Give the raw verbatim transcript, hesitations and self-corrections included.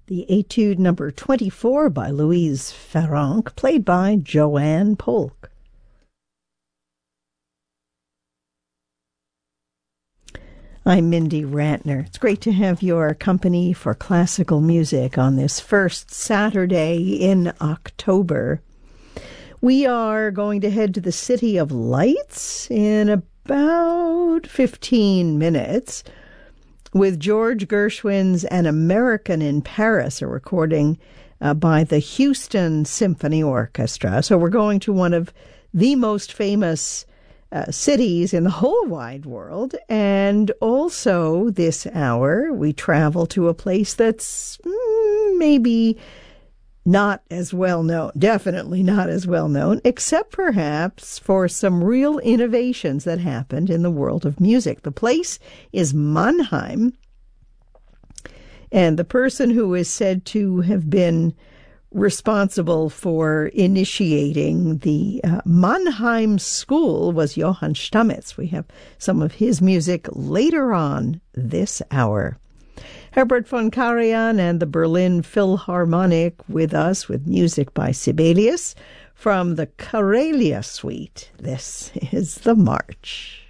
the Etude number twenty-four by Louise Farrenc, played by Joanne Polk. I'm Mindy Rantner. It's great to have your company for classical music on this first Saturday in October. We are going to head to the City of Lights in about fifteen minutes with George Gershwin's An American in Paris, a recording uh, by the Houston Symphony Orchestra. So we're going to one of the most famous uh, cities in the whole wide world. And also this hour, we travel to a place that's mm, maybe not as well known, definitely not as well known, except perhaps for some real innovations that happened in the world of music. The place is Mannheim, and the person who is said to have been responsible for initiating the uh, Mannheim School was Johann Stamitz. We have some of his music later on this hour. Herbert von Karajan and the Berlin Philharmonic with us with music by Sibelius from the Karelia Suite. This is the March.